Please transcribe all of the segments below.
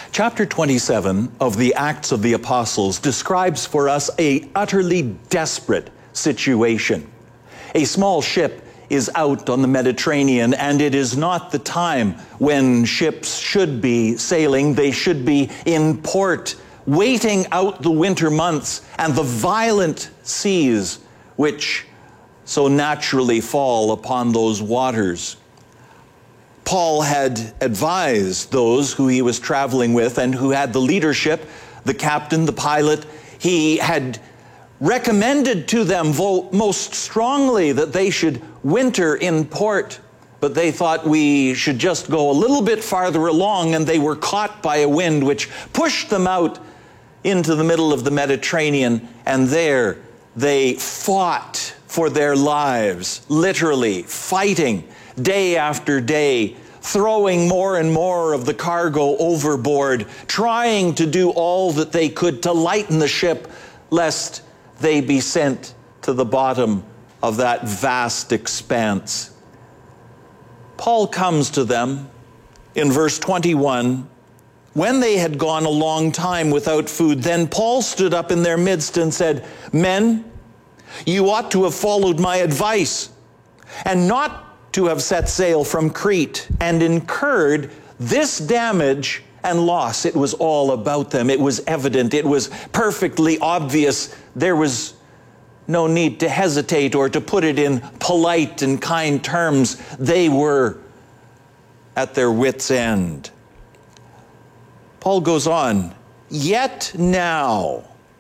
Chapter 27 of the Acts of the Apostles describes for us an utterly desperate situation. A small ship is out on the Mediterranean, and it is not the time when ships should be sailing. They should be in port, waiting out the winter months and the violent seas which so naturally fall upon those waters. Paul had advised those who he was traveling with and who had the leadership, the captain, the pilot. He had recommended to them most strongly that they should winter in port, but they thought we should just go a little bit farther along, and they were caught by a wind which pushed them out into the middle of the Mediterranean, and there they fought for their lives, literally fighting day after day, throwing more and more of the cargo overboard, trying to do all that they could to lighten the ship, lest they be sent to the bottom of that vast expanse. Paul comes to them in verse 21. When they had gone a long time without food, then Paul stood up in their midst and said, "Men, you ought to have followed my advice, and not to have set sail from Crete and incurred this damage and loss." It was all about them. It was evident. It was perfectly obvious. There was no need to hesitate or to put it in polite and kind terms. They were at their wits' end. Paul goes on, Yet now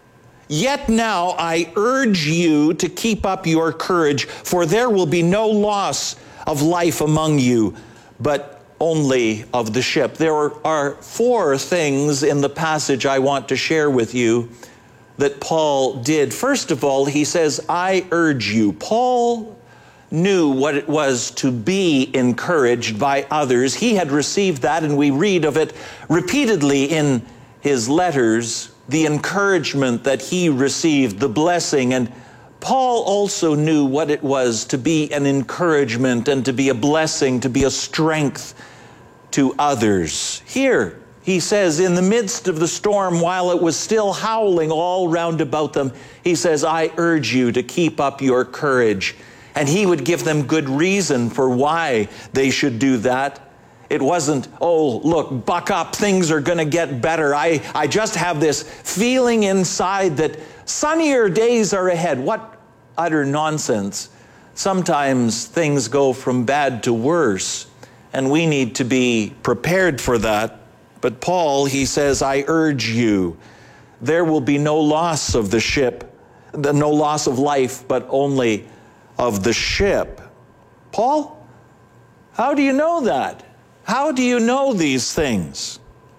I urge you to keep up your courage, for there will be no loss of life among you, but only of the ship." There are four things in the passage I want to share with you that Paul did. First of all, he says, "I urge you." Paul knew what it was to be encouraged by others. He had received that, and we read of it repeatedly in his letters, the encouragement that he received, the blessing. And Paul also knew what it was to be an encouragement and to be a blessing, to be a strength to others. Here, he says, in the midst of the storm, while it was still howling all round about them, he says, "I urge you to keep up your courage." And he would give them good reason for why they should do that. It wasn't, "Oh, look, buck up, things are going to get better. I just have this feeling inside that sunnier days are ahead." What utter nonsense. Sometimes things go from bad to worse, and we need to be prepared for that. But Paul, he says, "I urge you, there will be no loss of the ship, no loss of life, but only of the ship." Paul, how do you know that? How do you know these things?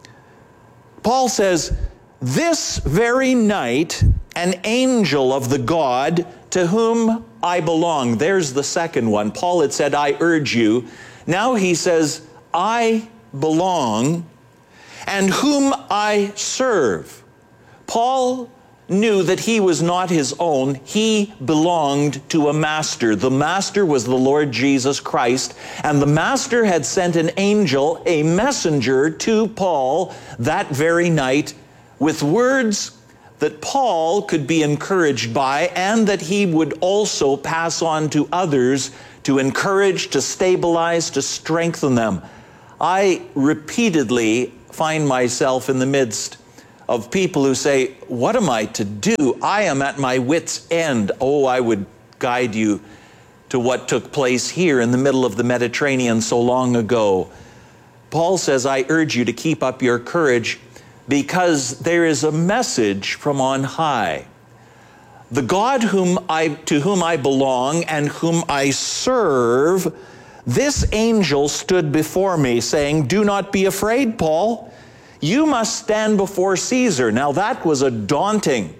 Paul says, "This very night, an angel of the God to whom I belong." There's the second one. Paul had said, "I urge you." Now he says, "I belong, and whom I serve." Paul knew that he was not his own. He belonged to a master. The master was the Lord Jesus Christ, and the master had sent an angel, a messenger, to Paul that very night with words that Paul could be encouraged by, and that he would also pass on to others to encourage, to stabilize, to strengthen them. I repeatedly find myself in the midst of people who say, "What am I to do? I am at my wits' end." Oh, I would guide you to what took place here in the middle of the Mediterranean so long ago. Paul says, "I urge you to keep up your courage, because there is a message from on high. The God to whom I belong and whom I serve, this angel stood before me, saying, 'Do not be afraid, Paul. You must stand before Caesar.'" Now that was a daunting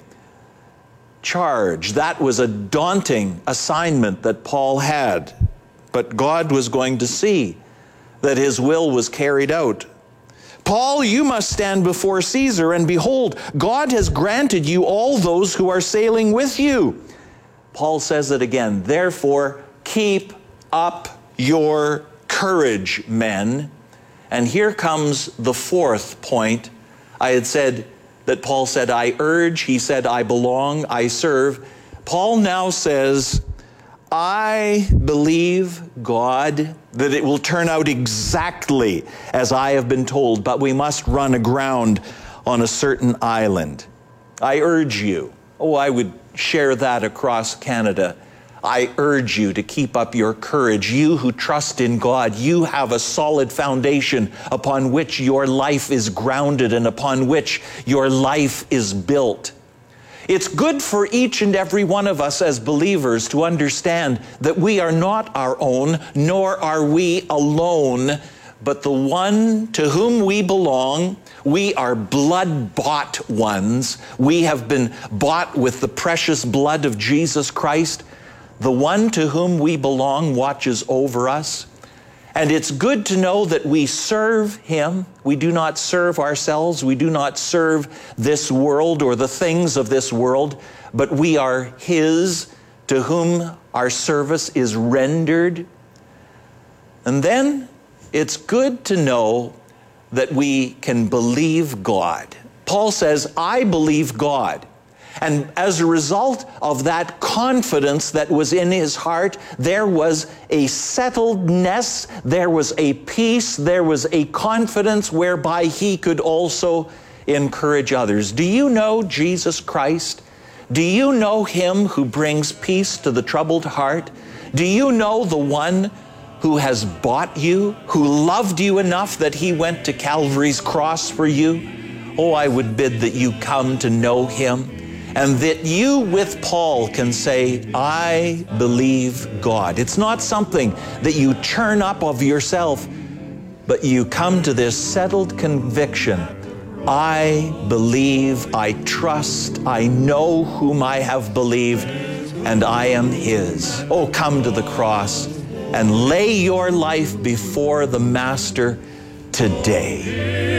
charge. That was a daunting assignment that Paul had. But God was going to see that his will was carried out. "Paul, you must stand before Caesar, and behold, God has granted you all those who are sailing with you." Paul says it again. "Therefore, keep up your courage, men." And here comes the fourth point I had said that Paul said, I urge. He said, I belong, I serve. Paul now says, I believe God that it will turn out exactly as I have been told, but we must run aground on a certain island. I urge you. Oh, I would share that across Canada. I urge you to keep up your courage. You who trust in God, you have a solid foundation upon which your life is grounded and upon which your life is built. It's good for each and every one of us as believers to understand that we are not our own, nor are we alone, but the one to whom we belong. We are blood-bought ones. We have been bought with the precious blood of Jesus Christ. The one to whom we belong watches over us. And it's good to know that we serve Him. We do not serve ourselves. We do not serve this world or the things of this world, but we are His to whom our service is rendered. And then it's good to know that we can believe God. Paul says, I believe God. And as a result of that confidence that was in his heart, there was a settledness, there was a peace, there was a confidence whereby he could also encourage others. Do you know Jesus Christ? Do you know Him who brings peace to the troubled heart? Do you know the one who has bought you, who loved you enough that He went to Calvary's cross for you? Oh, I would bid that you come to know Him, and that you, with Paul, can say, I believe God. It's not something that you churn up of yourself, but you come to this settled conviction. I believe, I trust, I know whom I have believed, and I am His. Oh, come to the cross and lay your life before the Master today.